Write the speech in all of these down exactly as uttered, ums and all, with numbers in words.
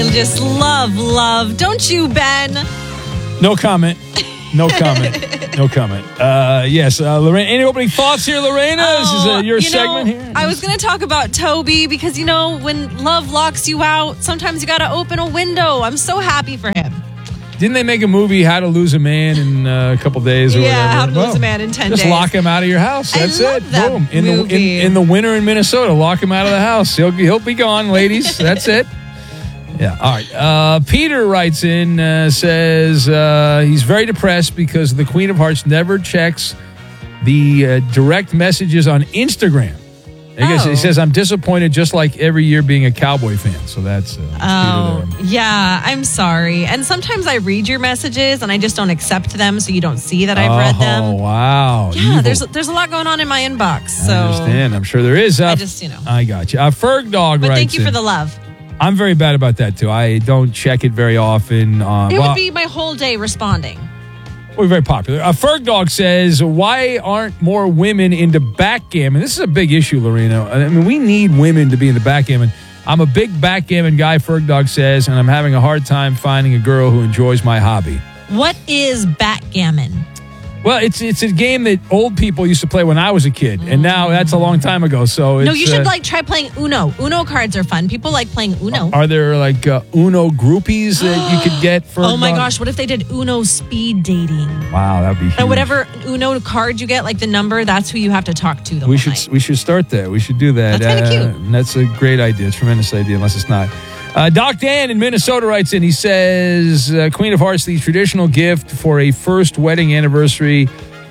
Just love, love. Don't you, Ben? No comment. No comment. No comment. Uh, yes, uh, Lorena. Any opening thoughts here, Lorena? Oh, this is uh, your you segment know, here. I was going to talk about Toby because, you know, when love locks you out, sometimes you got to open a window. I'm so happy for him. Didn't they make a movie, How to Lose a Man, in uh, a couple days or yeah, whatever? How to well, Lose a Man in ten just days. Just lock him out of your house. That's I love it. That Boom. In movie. the in, in the winter in Minnesota, lock him out of the house. He'll he'll be gone, ladies. That's it. Yeah. All right. Uh, Peter writes in, uh, says uh, he's very depressed because the Queen of Hearts never checks the uh, direct messages on Instagram. I guess Oh. he says, I'm disappointed just like every year being a Cowboy fan. So that's, uh, that's Oh, Peter there. yeah, I'm sorry. And sometimes I read your messages and I just don't accept them, so you don't see that I've read them. Oh, wow. Yeah, Evil. there's there's a lot going on in my inbox. So I understand. I'm sure there is. Uh, I just, you know. I got you. Uh, Ferg Dog But writes thank you for in, the love. I'm very bad about that, too. I don't check it very often. Uh, It well, would be my whole day responding. We're very popular. Uh, Ferg Dog says, why aren't more women into backgammon? This is a big issue, Lorena. I mean, we need women to be into backgammon. I'm a big backgammon guy, Ferg Dog says, and I'm having a hard time finding a girl who enjoys my hobby. What is backgammon? Well, it's it's a game that old people used to play when I was a kid, and now that's a long time ago. So it's, No, you should uh, like try playing Uno. Uno cards are fun. People like playing Uno. Are there like uh, Uno groupies that you could get for? Oh my gosh, what if they did Uno speed dating? Wow, that'd be huge. And whatever Uno card you get, like the number, that's who you have to talk to the We whole should night. we should start that. We should do that. That's kinda Uh, cute. and That's a great idea. A tremendous idea, unless it's not. Uh, Doc Dan in Minnesota writes in. He says, uh, "Queen of Hearts, the traditional gift for a first wedding anniversary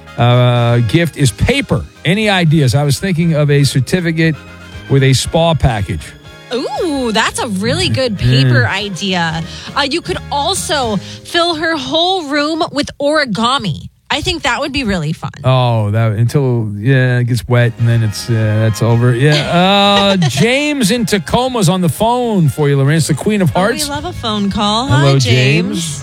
uh, gift is paper. Any ideas? I was thinking of a certificate with a spa package." Ooh, that's a really good paper idea. Uh, you could also fill her whole room with origami. I think that would be really fun. Oh, that until yeah, it gets wet and then it's uh, that's over. Yeah, uh, James in Tacoma's on the phone for you, Lorraine. It's the Queen of Oh, Hearts. we love a phone call. Hello, Hi, James. James.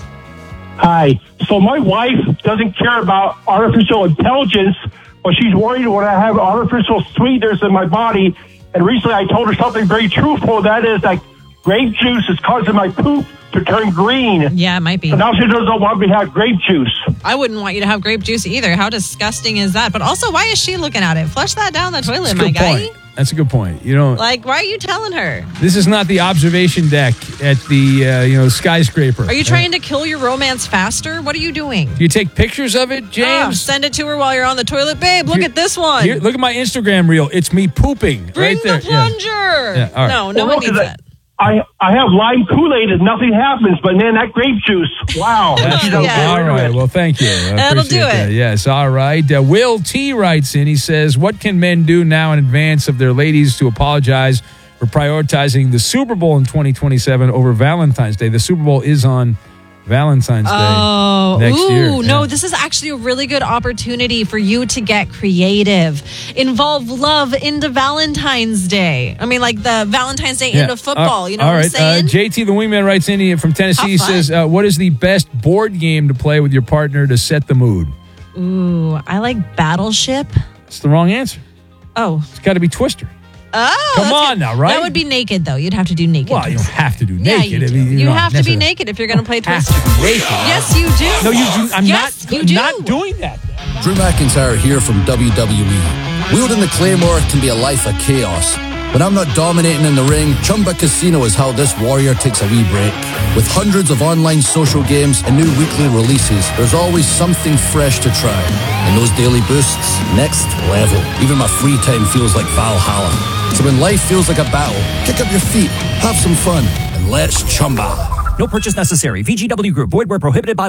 Hi. So my wife doesn't care about artificial intelligence, but she's worried when I have artificial sweeteners in my body. And recently I told her something very truthful. That is that grape juice is causing my poop to turn green. Yeah, it might be. So now she doesn't want me to have grape juice. I wouldn't want you to have grape juice either. How disgusting is that? But also, why is she looking at it? Flush that down the toilet, That's a my good guy. point. That's a good point. You know, Like, why are you telling her? this is not the observation deck at the uh, you know skyscraper. Are you trying to kill your romance faster? What are you doing? Do you take pictures of it, Oh, James? send it to her while you're on the toilet. Babe, look Here- at this one. Here, look at my Instagram reel. It's me pooping Bring right there. the Yeah. plunger. Yeah, all right. No, no Well, one look, needs I- that. I, I have lime Kool-Aid and nothing happens, but then that grape juice, wow. That's She doesn't Yeah. get all rid of right. it. Well, thank you. I That'll appreciate do that. it. Yes, all right. Uh, Will T writes in. He says, "What can men do now in advance of their ladies to apologize for prioritizing the Super Bowl in twenty twenty-seven over Valentine's Day?" The Super Bowl is on Valentine's Day Oh, next ooh, year. no, Yeah. this is actually a really good opportunity for you to get creative. Involve love into Valentine's Day. I mean, like the Valentine's Day Yeah. into football. Uh, You know all what I'm right. saying? Uh, J T, the wingman, writes in here from Tennessee. He Have fun. says, uh, "What is the best board game to play with your partner to set the mood?" Ooh, I like Battleship. It's the wrong answer. Oh. It's got to be Twister. Oh. Come that's on good. now, right? That would be naked, though. You'd have to do naked. Well, you don't have to do yeah, naked. you, I do. mean, you don't have to be necessarily naked if you're going to play have Twister. to be naked. Yes, you do. No, you do. I'm yes, not. you I'm do. not doing that. Drew McIntyre here from W W E. Wielding the Claymore can be a life of chaos. When I'm not dominating in the ring, Chumba Casino is how this warrior takes a wee break. With hundreds of online social games and new weekly releases, there's always something fresh to try. And those daily boosts, next level. Even my free time feels like Valhalla. So when life feels like a battle, kick up your feet, have some fun, and let's chumba. No purchase necessary. V G W Group. Void where prohibited by